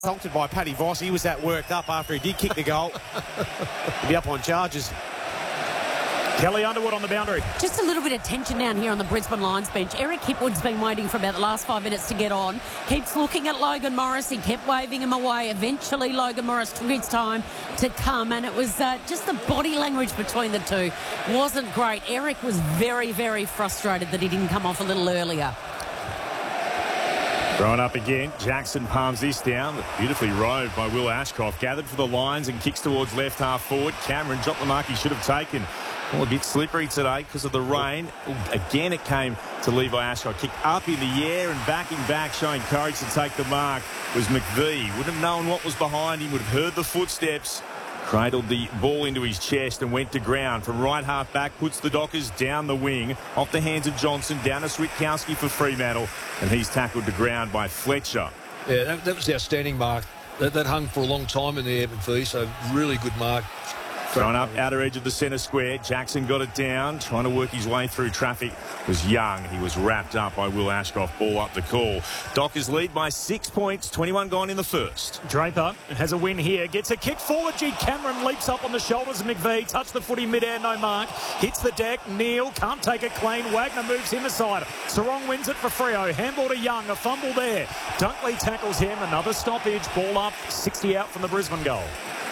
Assaulted by Paddy Voss. He was that worked up after he did kick the goal. He'll be up on charges. Kelly Underwood on the boundary. Just a little bit of tension down here on the Brisbane Lions bench. Eric Hipwood's been waiting for about the last 5 minutes to get on. Keeps looking at Logan Morris. He kept waving him away. Eventually, Logan Morris took his time to come, and it was just the body language between the two wasn't great. Eric was very, very frustrated that he didn't come off a little earlier. Thrown up again. Jackson palms this down. Beautifully rowed by Will Ashcroft. Gathered for the Lions and kicks towards left half forward. Cameron dropped the mark he should have taken. All a bit slippery today because of the rain. Again, it came to Levi Ashcroft. Kicked up in the air and backing back, showing courage to take the mark, was McVee. Wouldn't have known what was behind him. Would have heard the footsteps. Cradled the ball into his chest and went to ground. From right half back, puts the Dockers down the wing. Off the hands of Johnson, down to Switkowski for Fremantle. And he's tackled to ground by Fletcher. Yeah, that was outstanding mark. That hung for a long time in the air, McVee, so really good mark. Thrown up outer edge of the centre square. Jackson got it down. Trying to work his way through traffic was Young. He was wrapped up by Will Ashcroft. Ball up the call. Dockers lead by 6 points. 21 gone in the first. Draper has a win here. Gets a kick forward. G. Cameron leaps up on the shoulders of McVee. Touched the footy mid-air. No mark. Hits the deck. Neal can't take it clean. Wagner moves him aside. Sarong wins it for Freo. Handball to Young. A fumble there. Dunkley tackles him. Another stoppage. Ball up. 60 out from the Brisbane goal.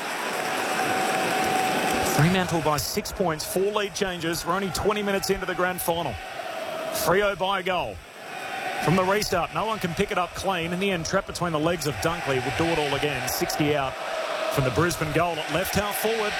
Fremantle by 6 points, 4 lead changes. We're only 20 minutes into the grand final. Freo by a goal. From the restart, no one can pick it up clean. In the end, trapped between the legs of Dunkley. Will do it all again. 60 out from the Brisbane goal at left half forward.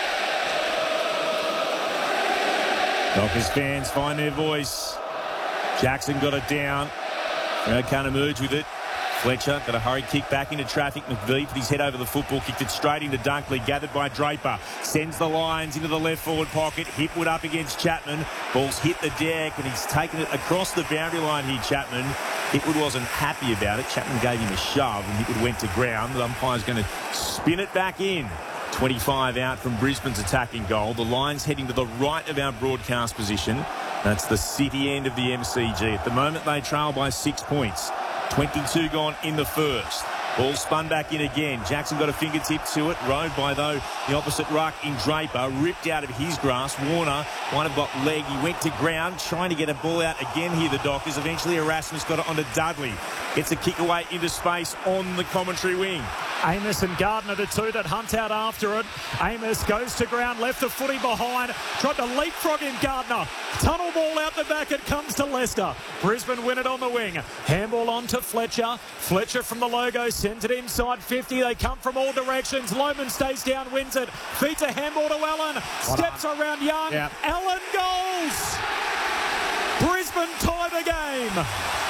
Dockers fans find their voice. Jackson got it down. Freo can't emerge with it. Fletcher got a hurry kick back into traffic. McVee put his head over the football, kicked it straight into Dunkley, gathered by Draper. Sends the Lions into the left forward pocket. Hipwood up against Chapman. Ball's hit the deck and he's taken it across the boundary line here, Chapman. Hipwood wasn't happy about it. Chapman gave him a shove and Hipwood went to ground. The umpire's going to spin it back in. 25 out from Brisbane's attacking goal. The Lions heading to the right of our broadcast position. That's the city end of the MCG. At the moment, they trail by 6 points. 22 gone in the first. Ball spun back in again. Jackson got a fingertip to it. Rowed by, though, the opposite ruck in Draper. Ripped out of his grasp. Warner might have got leg. He went to ground, trying to get a ball out again here, the Dockers. Eventually, Erasmus got it onto Dudley. Gets a kick away into space on the commentary wing. Amos and Gardner, the two that hunt out after it. Amos goes to ground, left the footy behind. Tried to leapfrog in Gardner. Tunnel ball out the back, it comes to Leicester. Brisbane win it on the wing. Handball on to Fletcher. Fletcher from the logo sends it inside 50. They come from all directions. Lohman stays down, wins it. Feeds a handball to Allen. Steps around Young. Yep. Allen goals. Brisbane tie the game.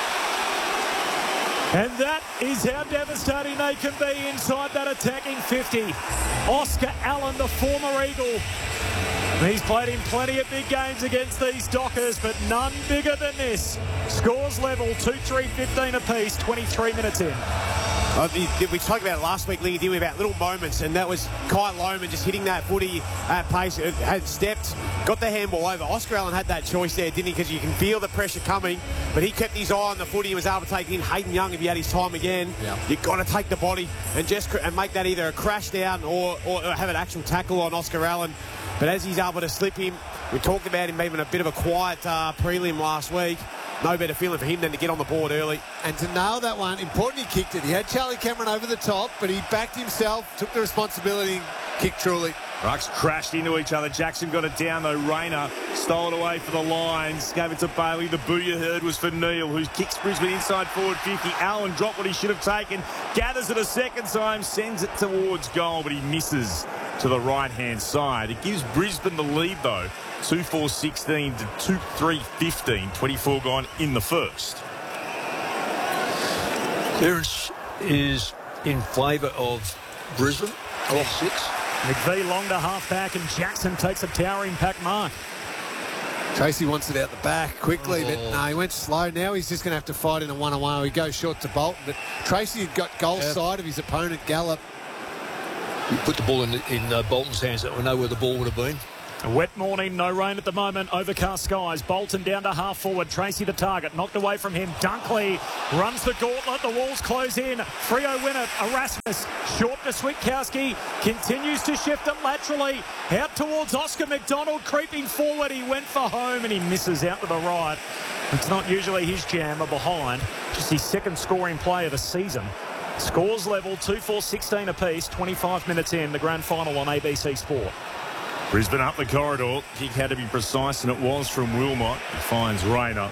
And that is how devastating they can be inside that attacking 50. Oscar Allen, the former Eagle. He's played in plenty of big games against these Dockers, but none bigger than this. Scores level, 2-3-15 apiece, 23 minutes in. We talked about it last week, Lee, did we, about little moments, and that was Kyle Lohman just hitting that footy at pace. It had stepped, got the handball over. Oscar Allen had that choice there, didn't he? Because you can feel the pressure coming, but he kept his eye on the footy and was able to take it in. Hayden Young, if he had his time again, you've got to take the body and make that either a crash down or have an actual tackle on Oscar Allen. But as he's able to slip him, we talked about him having a bit of a quiet prelim last week. No better feeling for him than to get on the board early. And to nail that one, important he kicked it. He had Charlie Cameron over the top, but he backed himself, took the responsibility, and kicked truly. Rucks crashed into each other. Jackson got it down, though. Rayner stole it away for the Lions. Gave it to Bailey. The boo you heard was for Neal, who kicks Brisbane inside forward 50. Allen dropped what he should have taken. Gathers it a second time. Sends it towards goal, but he misses to the right-hand side. It gives Brisbane the lead, though. 2-4-16 to 2-3-15. 24 gone in the first. Clearance is in favour of Brisbane. 6. McVee long to half-back, and Jackson takes a towering pack mark. Tracy wants it out the back quickly, but no, he went slow. Now he's just going to have to fight in a one-on-one. He goes short to Bolton, but Tracy had got goal side of his opponent, Gallup. He put the ball in Bolton's hands. We know where the ball would have been. A wet morning, no rain at the moment, overcast skies. Bolton down to half forward. Tracy the target, knocked away from him. Dunkley runs the gauntlet, the walls close in. Freo win it, Erasmus short to Switkowski, continues to shift it laterally. Out towards Oscar McDonald, creeping forward. He went for home and he misses out to the right. It's not usually his jam, or behind. Just his second scoring play of the season. Scores level, 2-4-16 apiece, 25 minutes in, the grand final on ABC Sport. Brisbane up the corridor. Kick had to be precise, and it was from Wilmot. He finds Rayner.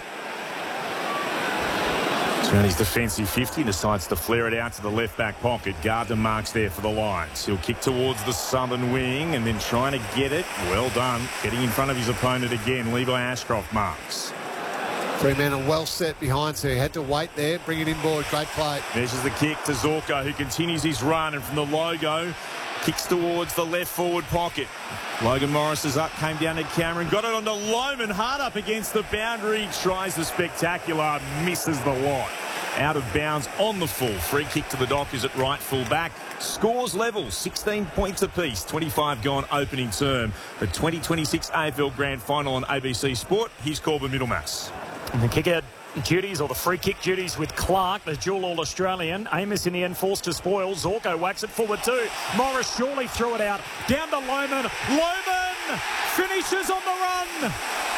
It's around his defensive 50. Decides to flare it out to the left-back pocket. Gardner marks there for the Lions. He'll kick towards the southern wing and then trying to get it. Well done. Getting in front of his opponent again. Levi Ashcroft marks. Fremantle well set behind, so he had to wait there. Bring it inboard. Great play. Measures the kick to Zorko, who continues his run, and from the logo, kicks towards the left forward pocket. Logan Morris is up, came down to Cameron, got it on to Loman, hard up against the boundary, tries the spectacular, misses the lot. Out of bounds on the full. Free kick to the Dockers at right full back. Scores level, 16 points apiece, 25 gone opening term. The 2026 AFL Grand Final on ABC Sport. Here's Corbin Middlemass. And the kick out duties, or the free kick duties, with Clark, the dual All-Australian. Amos in the end forced to spoil. Zorko whacks it forward too. Morris surely threw it out. Down to Loman. Loman finishes on the run.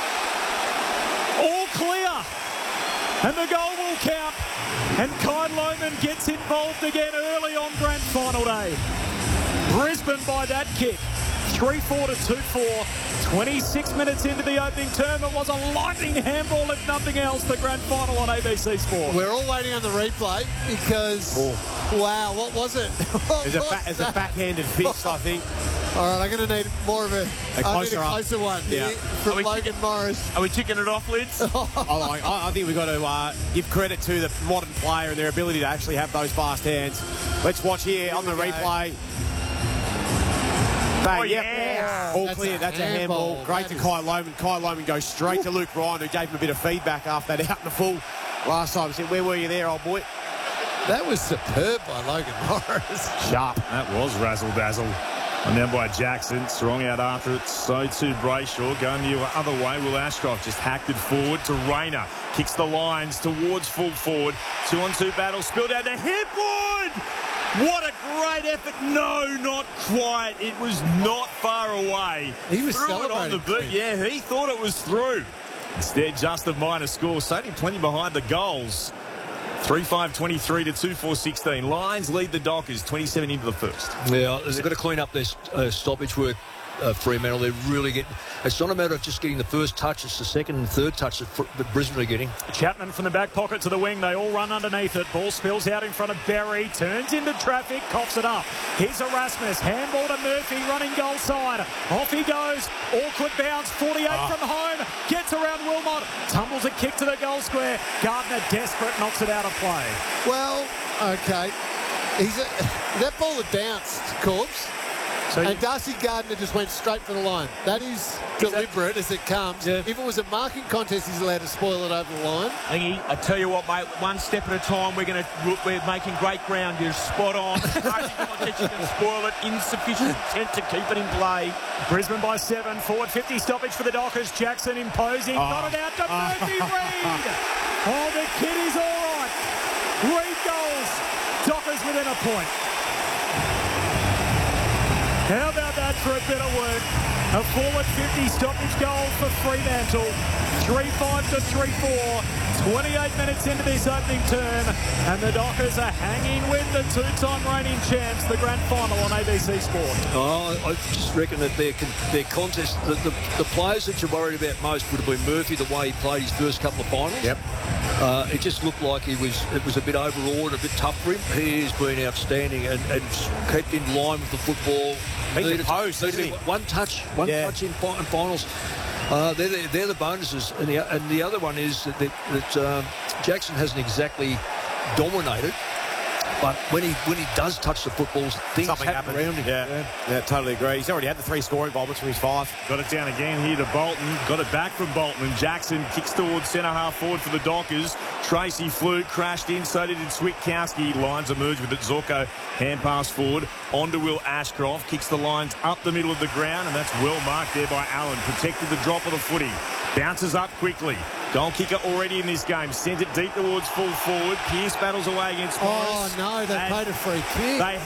All clear. And the goal will count. And Kyle Loman gets involved again early on grand final day. Brisbane by that kick. 3-4 to 2-4. 26 minutes into the opening term. It was a lightning handball, if nothing else, the grand final on ABC Sport. We're all waiting on the replay because, wow, what was it? It's a backhanded fist, I think. All right, I'm going to need more of a closer one here from Logan Morris. Are we ticking it off, Lids? I think we've got to give credit to the modern player and their ability to actually have those fast hands. Let's watch here on the replay. All clear. That's a handball. Great to Kai Loman. Kai Loman goes straight to Luke Ryan, who gave him a bit of feedback after that out in the full last time. He said, "Where were you there, old boy?" That was superb by Logan Morris. Sharp. That was razzle-dazzle. And then by Jackson. Strong out after it. So too Brayshaw. Going the other way. Will Ashcroft just hacked it forward to Rayner. Kicks the lines towards full forward. 2-on-2 battle. Spilled out to Hipwood. What a great effort. No, not quite. It was not far away. He was threw it on the boot. Yeah, he thought it was through. Instead, Justin Minor scores. Saving plenty behind the goals. 3-5-23 to 2-4-16. Lions lead the Dockers 27 into the first. Yeah, they've got to clean up their stoppage work. Fremantle, they're really getting. It's not a matter of just getting the first touch, it's the second and third touch that Brisbane are getting. Chapman from the back pocket to the wing. They all run underneath it. Ball spills out in front of Berry. Turns into traffic. Coughs it up. Here's Erasmus. Handball to Murphy. Running goal side. Off he goes. Awkward bounce. 48 from home. Gets around Wilmot. Tumbles a kick to the goal square. Gardner desperate. Knocks it out of play. Well, okay. That ball had bounced, Corbs. And Darcy Gardner just went straight for the line. That is deliberate as it comes. Yeah. If it was a marking contest, he's allowed to spoil it over the line. I tell you what, mate, one step at a time. We're making great ground. You're spot on. Marking contest, you can spoil it. Insufficient intent to keep it in play. Brisbane by 7. Forward 50 stoppage for the Dockers. Jackson imposing. Got it out to Murphy Reid. Oh, the kid is all right. Reid goals. Dockers within a point. How about that for a bit of work? A forward 50 stoppage goal for Fremantle. 3-5 to 3-4. 28 minutes into this opening term. And the Dockers are hanging with the two-time reigning champs, the grand final on ABC Sport. Oh, I just reckon that their contest, the players that you're worried about most would have been Murphy, the way he played his first couple of finals. Yep. It just looked like it was a bit overawed, a bit tough for him. He has been outstanding and kept in line with the football. Beat the post, isn't he? One touch in finals. They're the bonuses, and the other one is that Jackson hasn't exactly dominated, But when he does touch the footballs, things happen around him. Yeah, totally agree. He's already had the 3 scoring involvements from his 5. Got it down again here to Bolton. Got it back from Bolton. And Jackson kicks towards centre half forward for the Dockers. Tracy flew, crashed in, so did Switkowski. Lines emerge with it. Zorko hand pass forward. On to Will Ashcroft. Kicks the lines up the middle of the ground. And that's well marked there by Allen. Protected the drop of the footy. Bounces up quickly. Goal kicker already in this game. Sent it deep towards full forward. Pearce battles away against Morris. Oh, no, they played a free kick. They